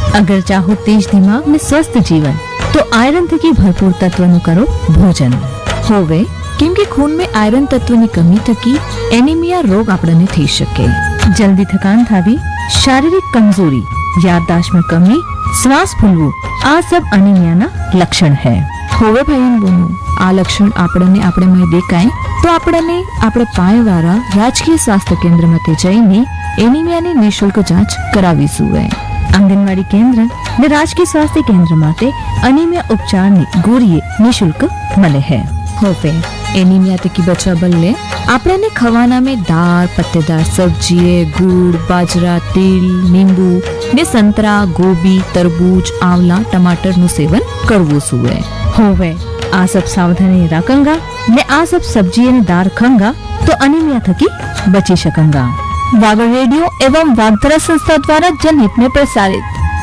अगर चाहो तेज दिमाग में स्वस्थ जीवन तो आयरन थकी भरपूर तत्वનું કરો ભોજન. હોવે કેમ કે ખૂનમાં આયરન તત્વની કમી થકી એનિમિયા રોગ આપણને થઈ શકે. જલ્દી થકાન થવી, શારીરિક કમજોરી, याददाश्त में कमी, श्वास फूलવું આ सब એનિમિયાના લક્ષણ है. હોવે ભાઈ બોનું આ લક્ષણ આપણે દેખાય તો આપણે પાયવાળા રાજકીય સ્વાસ્થ્ય કેન્દ્રમાં જઈને એનિમિયાની નિઃશુલ્ક જાંચ કરાવીશું. आंगनवाड़ी केंद्र ने राजकीय स्वास्थ्य केंद्र माटे एनीमिया उपचार ની ગોળીએ નિઃશુલ્ક મળે है. હોવે એનિમિયા થકી બચવા બદલે આપણે ખવાના में दाल, पत्तेदार सब्जी, गुड़, बाजरा, तिल, नींबू ने संतरा, गोभी, तरबूज, आंवला, टमाटर નું સેવન કરવું સુએ. હોવે આ सब सावधानी रखंगा ने आ सब सब्जी ने दाल खंगा तो एनीमिया थकी बची सकंगा. वागड़ रेडियो एवं वागधरा संस्था द्वारा जनहित में प्रसारित